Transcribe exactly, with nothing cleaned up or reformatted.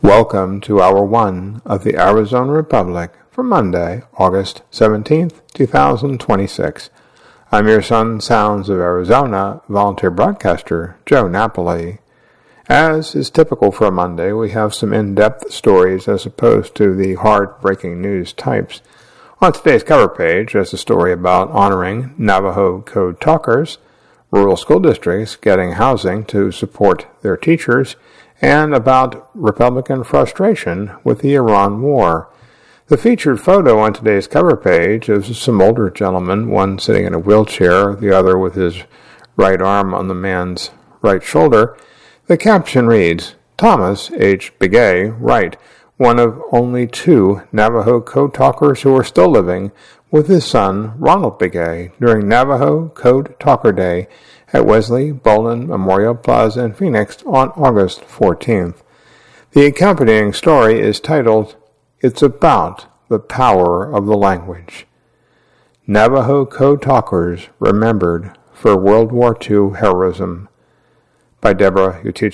Welcome to Hour one of the Arizona Republic for Monday, August seventeenth, two thousand twenty-six. I'm your Sun Sounds of Arizona volunteer broadcaster, Joe Napoli. As is typical for a Monday, we have some in-depth stories as opposed to the hard-breaking news types. On today's cover page is a story about honoring Navajo Code Talkers, rural school districts getting housing to support their teachers, and about Republican frustration with the Iran war. The featured photo on today's cover page is some older gentleman, one sitting in a wheelchair, the other with his right arm on the man's right shoulder. The caption reads, Thomas H. Begay, Wright, one of only two Navajo Code Talkers who are still living with his son, Ronald Begay, during Navajo Code Talker Day at Wesley Bolin Memorial Plaza in Phoenix on August fourteenth. The accompanying story is titled, It's About the Power of the Language. Navajo Code Talkers Remembered for World War Two Heroism by Deborah Utich.